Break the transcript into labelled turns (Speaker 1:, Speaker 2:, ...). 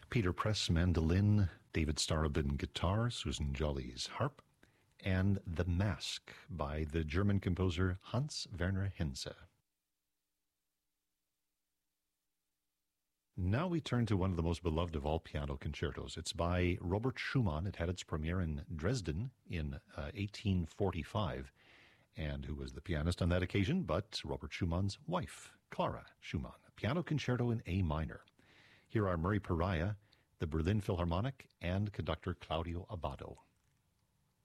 Speaker 1: Peter Press mandolin, David Starobin guitar, Susan Jolly's harp, and The Mask by the German composer Hans Werner Henze. Now we turn to one of the most beloved of all piano concertos. It's by Robert Schumann. It had its premiere in Dresden in 1845, and who was the pianist on that occasion but Robert Schumann's wife, Clara Schumann. A piano concerto in A minor. Here are Murray Pariah, the Berlin Philharmonic, and conductor Claudio Abbado.